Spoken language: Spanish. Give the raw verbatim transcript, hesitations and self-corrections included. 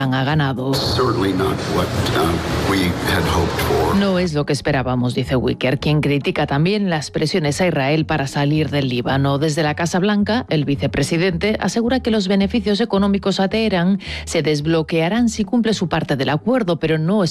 ha ganado. No es lo que esperábamos, dice Wicker, quien critica también las presiones a Israel para salir del Líbano. Desde la Casa Blanca, el vicepresidente asegura que los beneficios económicos a Teherán se desbloquearán si cumple su parte del acuerdo, pero no es